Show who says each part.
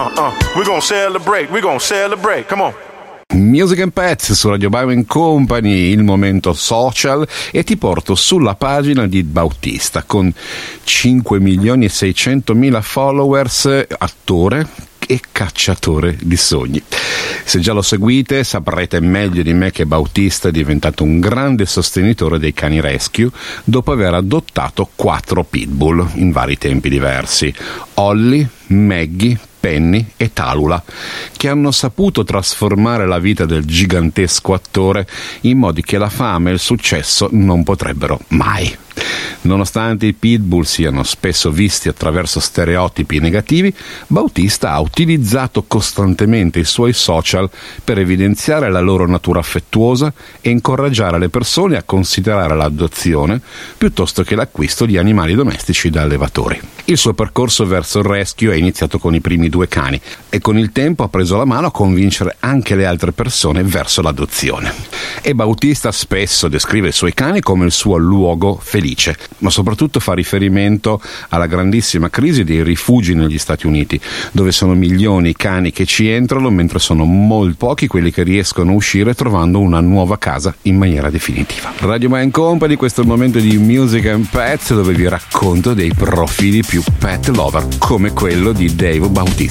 Speaker 1: We're gonna celebrate, come on.
Speaker 2: Music and Pets su Radio Bauer Company, il momento social, e ti porto sulla pagina di Bautista con 5.600.000 followers, attore e cacciatore di sogni. Se già lo seguite saprete meglio di me che Bautista è diventato un grande sostenitore dei cani rescue dopo aver adottato 4 pitbull in vari tempi diversi: Ollie, Maggie, Penny e Talula, che hanno saputo trasformare la vita del gigantesco attore in modi che la fama e il successo non potrebbero mai. Nonostante i pitbull siano spesso visti attraverso stereotipi negativi, Bautista ha utilizzato costantemente i suoi social per evidenziare la loro natura affettuosa e incoraggiare le persone a considerare l'adozione piuttosto che l'acquisto di animali domestici da allevatori. Il suo percorso verso il rescue è iniziato con i primi 2 cani e con il tempo ha preso la mano a convincere anche le altre persone verso l'adozione. E Bautista spesso descrive i suoi cani come il suo luogo felice, ma soprattutto fa riferimento alla grandissima crisi dei rifugi negli Stati Uniti, dove sono milioni i cani che ci entrano, mentre sono molto pochi quelli che riescono a uscire trovando una nuova casa in maniera definitiva. Radio Man Company, questo è il momento di Music and Pets, dove vi racconto dei profili più pet lover come quello di Dave Bautista.